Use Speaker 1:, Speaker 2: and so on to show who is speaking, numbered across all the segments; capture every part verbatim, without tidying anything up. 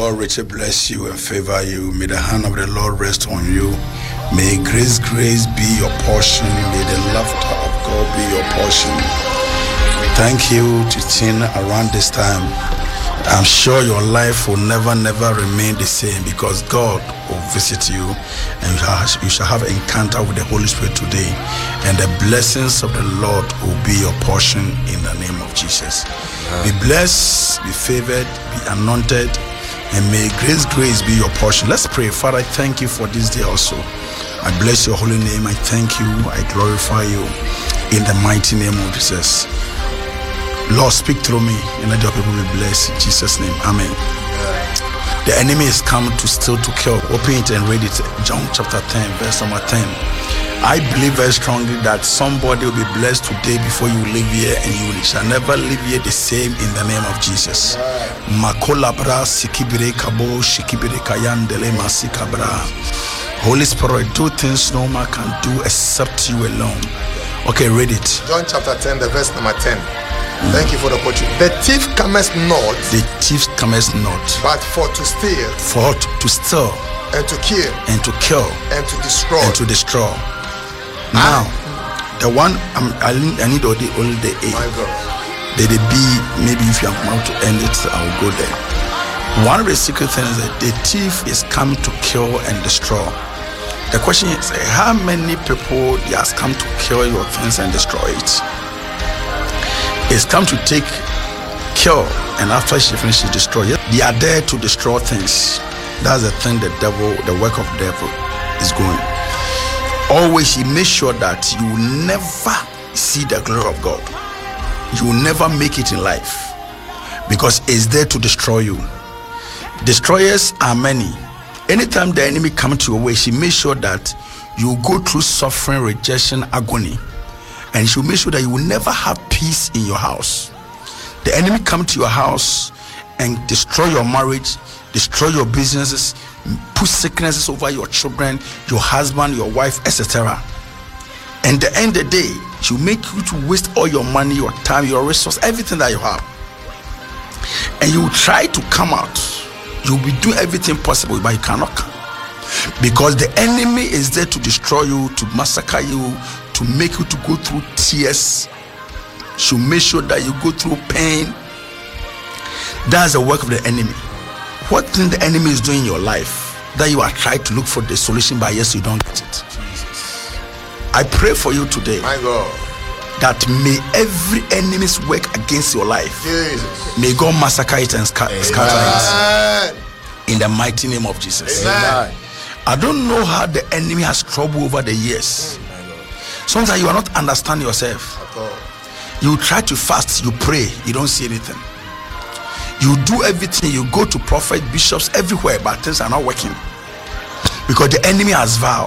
Speaker 1: God richly bless you and favor you. May the hand of the Lord rest on you. May grace, grace be your portion. May the laughter of God be your portion. Thank you to Tin around this time. I'm sure your life will never, never remain the same because God will visit you and you shall, you shall have an encounter with the Holy Spirit today. And the blessings of the Lord will be your portion in the name of Jesus. Amen. Be blessed, be favored, be anointed, and may grace, grace be your portion. Let's pray. Father, I thank you for this day also. I bless your holy name. I thank you. I glorify you in the mighty name of Jesus. Lord, speak through me and let your people be blessed in Jesus' name. Amen. The enemy is come to steal, to kill. Open it and read it. John chapter ten, verse number ten. I believe very strongly that somebody will be blessed today before you leave here, and you shall never leave here the same in the name of Jesus. Makolabra sikibire kabo shikibire kayandele masikabra. Holy Spirit, do things no man can do except you alone. Okay, read it.
Speaker 2: John chapter ten, the verse number ten. Thank you for the opportunity. The thief cometh not.
Speaker 1: The thief cometh not.
Speaker 2: But for to steal.
Speaker 1: For to steal.
Speaker 2: And to kill.
Speaker 1: And to kill.
Speaker 2: And to destroy.
Speaker 1: And to destroy. Now, ah. the one I'm, I, I need all the all the A.
Speaker 2: My God.
Speaker 1: The, the B. Maybe if you are about to end it, I will go there. One of the secret things is that the thief is come to kill and destroy. The question is, how many people he has come to kill your things and destroy it? It's come to take, kill, and after she finishes, destroy it. They are there to destroy things. That's the thing the devil, the work of the devil is going. Always he makes sure that you will never see the glory of God. You will never make it in life because it's there to destroy you. Destroyers are many. Anytime the enemy comes to your way, she makes sure that you go through suffering, rejection, agony. And she will make sure that you will never have peace in your house. The enemy come to your house and destroy your marriage, destroy your businesses, put sicknesses over your children, your husband, your wife, et cetera. And at the end of the day, she will make you to waste all your money, your time, your resources, everything that you have. And you will try to come out. You will be doing everything possible, but you cannot come. Because the enemy is there to destroy you, to massacre you, to make you to go through tears. She'll make sure that you go through pain. That's the work of the enemy. What thing the enemy is doing in your life that you are trying to look for the solution, but yes, you don't get it. Jesus. I pray for you today.
Speaker 2: My God.
Speaker 1: That may every enemy's work against your life,
Speaker 2: Jesus.
Speaker 1: May God massacre it and scatter it. In the mighty name of Jesus.
Speaker 2: Amen.
Speaker 1: I don't know how the enemy has trouble over the years. Sometimes you are not understanding yourself. You try to fast, you pray, you don't see anything. You do everything, you go to prophets, bishops, everywhere, but things are not working. Because the enemy has vowed.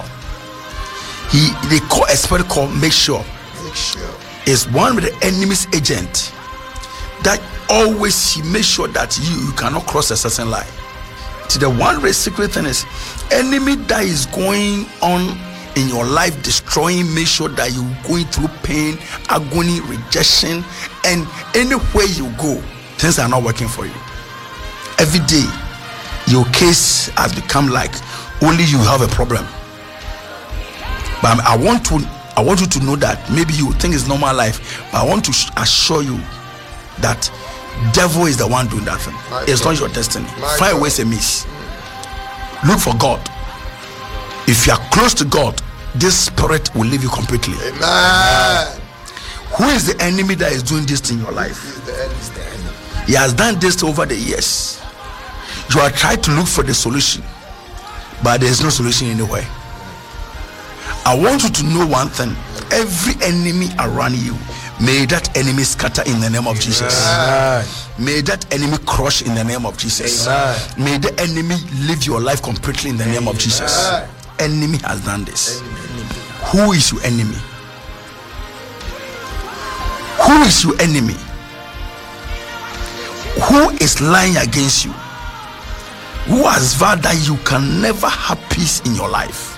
Speaker 1: He they call a spirit called make sure.
Speaker 2: Make sure.
Speaker 1: Is one with the enemy's agent that always he makes sure that you, you cannot cross a certain line. To the one very secret thing is enemy that is going on in your life, destroying, make sure that you're going through pain, agony, rejection, and anywhere you go, things are not working for you. Every day, your case has become like only you have a problem. But I want to, I want you to know that maybe you think it's normal life, but I want to assure you that devil is the one doing that thing. My it's God. Not your destiny. My Find ways a miss. Look for God. If you are close to God, this spirit will leave you completely.
Speaker 2: Amen.
Speaker 1: Who is the enemy that is doing this in your life?
Speaker 2: He, is the enemy. Is the enemy.
Speaker 1: He has done this over the years. You are trying to look for the solution, but there is no solution anywhere. I want you to know one thing. Every enemy around you, may that enemy scatter in the name of Jesus.
Speaker 2: Amen.
Speaker 1: May that enemy crush in the name of Jesus.
Speaker 2: Amen.
Speaker 1: May the enemy live your life completely in the name of Jesus.
Speaker 2: Amen.
Speaker 1: Enemy has done this. Who is your enemy? Who is your enemy? Who is lying against you? Who has vowed that you can never have peace in your life?